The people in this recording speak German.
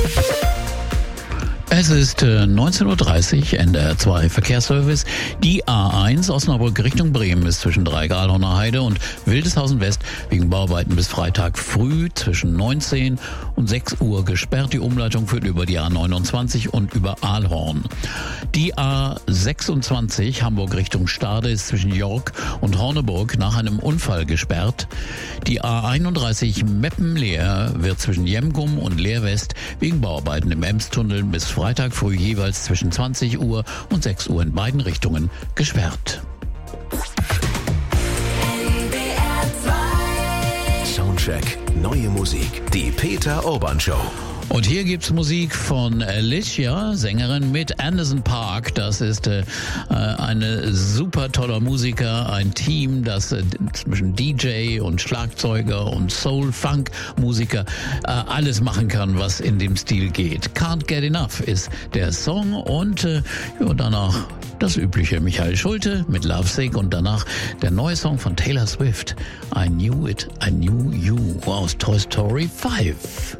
Es ist 19:30 Uhr, NDR 2 Verkehrsservice. Die A1 Osnabrück Richtung Bremen ist zwischen Dreigalhorner Heide und Wildeshausen West wegen Bauarbeiten bis Freitag früh zwischen 19 und 6 Uhr gesperrt. Die Umleitung führt über die A29 und über Aalhorn. Die A26 Hamburg Richtung Stade ist zwischen York und Horneburg nach einem Unfall gesperrt. Die A31 Meppen-Leer wird zwischen Jemgum und Leer West wegen Bauarbeiten im Emstunnel bis Freitag früh jeweils zwischen 20 Uhr und 6 Uhr in beiden Richtungen gesperrt. Soundcheck, neue Musik, die Peter Urban Show. Und hier gibt's Musik von Alicia, Sängerin mit Anderson .Paak. Das ist eine super toller Musiker, ein Team, das zwischen DJ und Schlagzeuger und Soul-Funk-Musiker alles machen kann, was in dem Stil geht. Can't Get Enough ist der Song und danach das übliche Michael Schulte mit Lovesick und danach der neue Song von Taylor Swift, I Knew It, I Knew You aus Toy Story 5.